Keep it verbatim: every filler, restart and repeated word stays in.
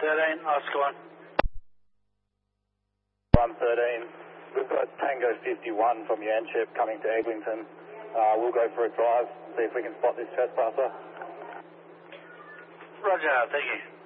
thirteen, Oscar one. one thirteen, we've got Tango fifty-one from Yanchep coming to Eglinton. Uh, we'll go for a drive, see if we can spot this trespasser. Roger, thank you.